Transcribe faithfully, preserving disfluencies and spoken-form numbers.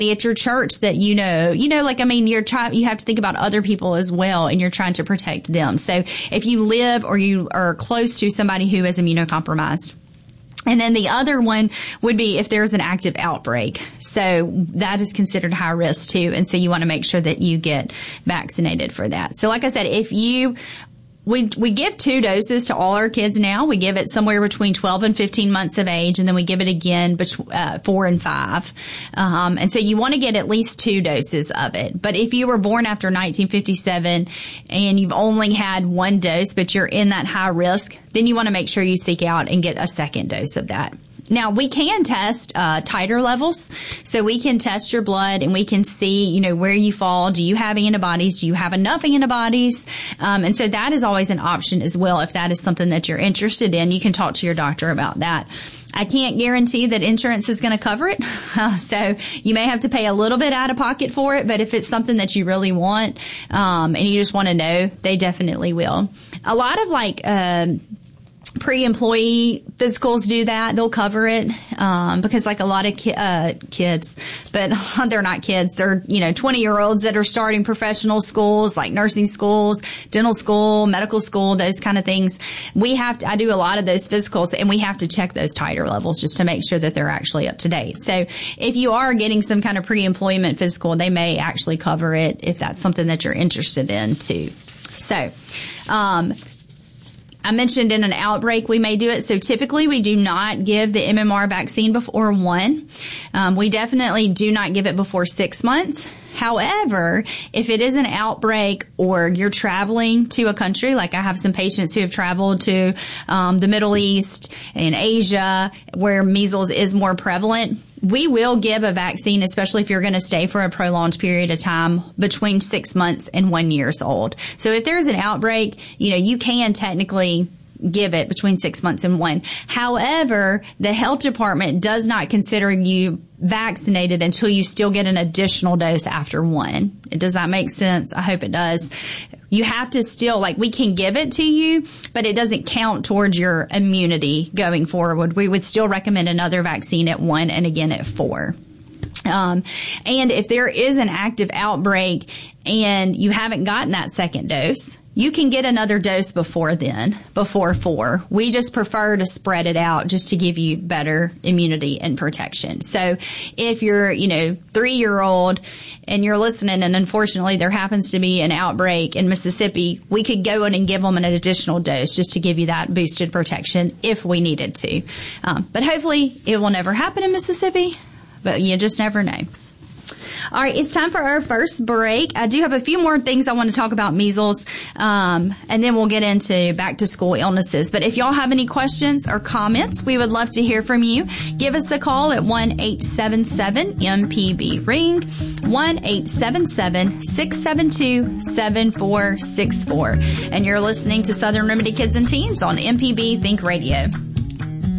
somebody at your church that you know, you know, like, I mean, you're trying, you have to think about other people as well, and you're trying to protect them. So if you live or you are close to somebody who is immunocompromised. And then the other one would be if there's an active outbreak. So that is considered high risk too. And so you want to make sure that you get vaccinated for that. So like I said, if you We we give two doses to all our kids now. We give it somewhere between twelve and fifteen months of age, and then we give it again between uh, four and five. Um, and so you want to get at least two doses of it. But if you were born after nineteen fifty-seven and you've only had one dose, but you're in that high risk, then you want to make sure you seek out and get a second dose of that. Now, we can test uh titer levels. So we can test your blood and we can see, you know, where you fall. Do you have antibodies? Do you have enough antibodies? Um, and so that is always an option as well. If that is something that you're interested in, you can talk to your doctor about that. I can't guarantee that insurance is going to cover it. Uh, so you may have to pay a little bit out of pocket for it, but if it's something that you really want, um, and you just want to know, they definitely will. A lot of like, um, pre-employee physicals do that. They'll cover it, um, because like a lot of ki- uh, kids, but they're not kids. They're, you know, twenty year olds that are starting professional schools like nursing schools, dental school, medical school, those kind of things. We have to, I do a lot of those physicals and we have to check those titer levels just to make sure that they're actually up to date. So if you are getting some kind of pre-employment physical, they may actually cover it if that's something that you're interested in too. So, um, I mentioned in an outbreak we may do it. So typically we do not give the M M R vaccine before one. Um, we definitely do not give it before six months. However, if it is an outbreak or you're traveling to a country, like I have some patients who have traveled to um, the Middle East and Asia where measles is more prevalent, we will give a vaccine, especially if you're going to stay for a prolonged period of time between six months and one years old. So if there's an outbreak, you know, you can technically give it between six months and one. However, the health department does not consider you vaccinated until you still get an additional dose after one. Does that make sense? I hope it does. You have to still, like, we can give it to you, but it doesn't count towards your immunity going forward. We would still recommend another vaccine at one and again at four. Um, and if there is an active outbreak and you haven't gotten that second dose, you can get another dose before then, before four. We just prefer to spread it out just to give you better immunity and protection. So if you're, you know, three-year-old and you're listening and unfortunately there happens to be an outbreak in Mississippi, we could go in and give them an additional dose just to give you that boosted protection if we needed to. Um, but hopefully it will never happen in Mississippi, but you just never know. All right, it's time for our first break. I do have a few more things I want to talk about measles, um, and then we'll get into back to school illnesses. But if y'all have any questions or comments, we would love to hear from you. Give us a call at one eight seven seven M P B ring, one eight seven seven six seven two seven four six four. And you're listening to Southern Remedy Kids and Teens on M P B Think Radio.